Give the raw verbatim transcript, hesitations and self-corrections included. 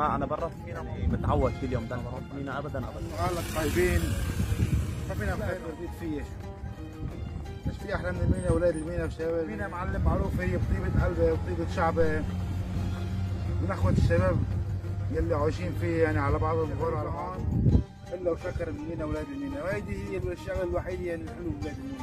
ما انا برا في مينا متعود كل يوم ده بروح مينا ابدا ابدا. قالك طيبين ما فينا بخير برديت فيه. مش في احلى من المينا واولاد المينا والشباب. المينا معلم معروف هي بطيبه قلبه وطيبه شعبه ونخوه الشباب يلي عايشين فيه يعني على بعضهم بيفروا على بعض الا وشكر المينا واولاد المينا، وهيدي هي الشغله الوحيده يعني الحلو بولاد المينا.